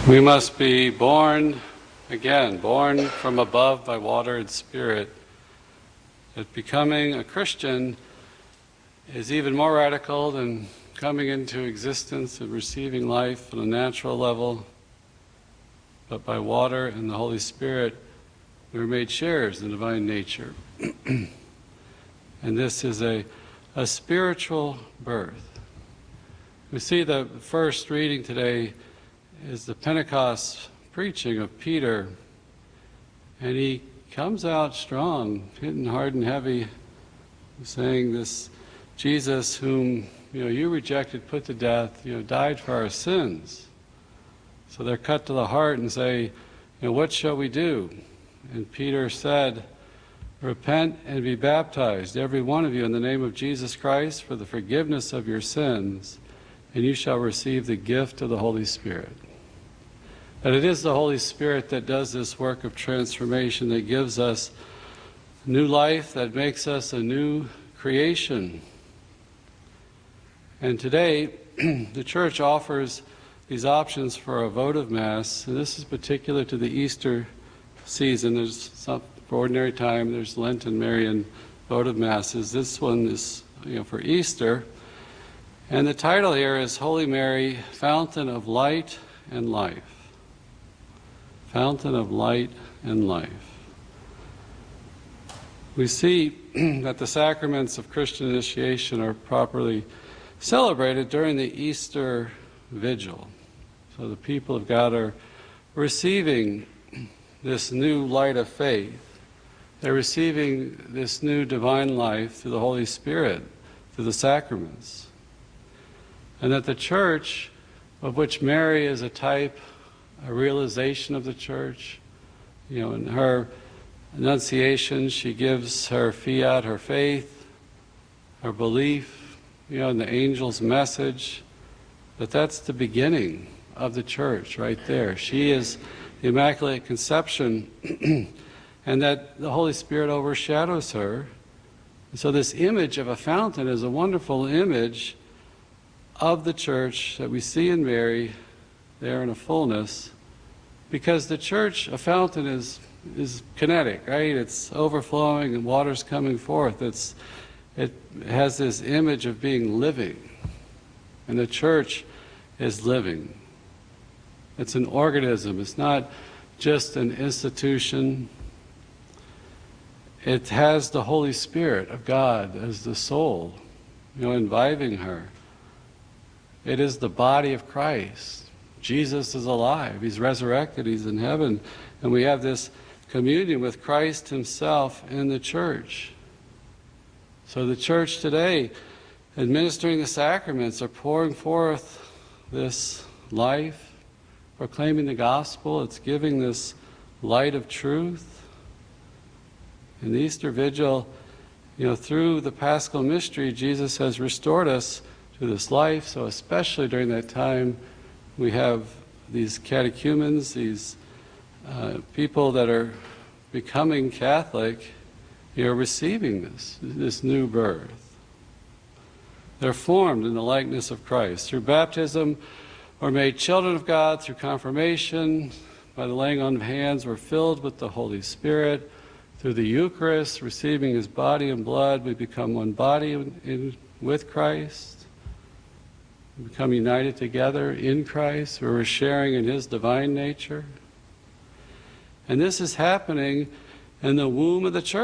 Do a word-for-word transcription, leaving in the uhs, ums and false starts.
We must be born again, born from above by water and spirit. That becoming a Christian is even more radical than coming into existence and receiving life on a natural level. But by water and the Holy Spirit, we are made sharers in the divine nature. And this is a, a spiritual birth. We see the first reading today is the Pentecost preaching of Peter, and he comes out strong, hitting hard and heavy, saying this Jesus whom you know you rejected, put to death, you know, died for our sins. So they're cut to the heart and say, you know, what shall we do? And Peter said, repent and be baptized, every one of you, in the name of Jesus Christ for the forgiveness of your sins, and you shall receive the gift of the Holy Spirit. That it is the Holy Spirit that does this work of transformation, that gives us new life, that makes us a new creation. And today, the Church offers these options for a votive Mass, and this is particular to the Easter season. There's some, for ordinary time, there's Lent and Marian votive Masses. This one is you know, for Easter. And the title here is Holy Mary, Fountain of Light and Life. Fountain of light and life. We see that the sacraments of Christian initiation are properly celebrated during the Easter Vigil. So the people of God are receiving this new light of faith. They're receiving this new divine life through the Holy Spirit, through the sacraments. And that the Church, of which Mary is a type, a realization of the Church. You know, in her Annunciation, she gives her fiat, her faith, her belief, you know, in the angel's message, that that's the beginning of the Church right there. She is the Immaculate Conception, and that the Holy Spirit overshadows her. And so this image of a fountain is a wonderful image of the Church that we see in Mary there in a fullness, because the Church, a fountain is is kinetic, right? It's overflowing and water's coming forth. It's it has this image of being living, and the Church is living. It's an organism. It's not just an institution. It has the Holy Spirit of God as the soul, you know, imbibing her. It is the body of Christ. Jesus is alive, He's resurrected, He's in heaven, and we have this communion with Christ Himself in the Church. So the Church today, administering the sacraments, are pouring forth this life, proclaiming the gospel. It's giving this light of truth. In the Easter Vigil, you know, through the Paschal Mystery, Jesus has restored us to this life, so especially during that time, we have these catechumens, these uh, people that are becoming Catholic, you're receiving this, this new birth. They're formed in the likeness of Christ. Through baptism, we're made children of God. Through confirmation, by the laying on of hands, we're filled with the Holy Spirit. Through the Eucharist, receiving His body and blood, we become one body in, in, with Christ. We become united together in Christ, where we're sharing in His divine nature. And this is happening in the womb of the Church.